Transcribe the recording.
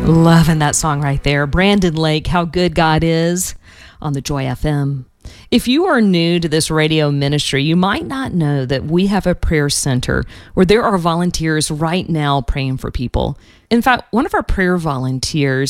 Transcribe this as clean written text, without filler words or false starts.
Loving that song right there. Brandon Lake, How Good God Is, on the Joy FM. If you are new to this radio ministry, you might not know that we have a prayer center where there are volunteers right now praying for people. In fact, one of our prayer volunteers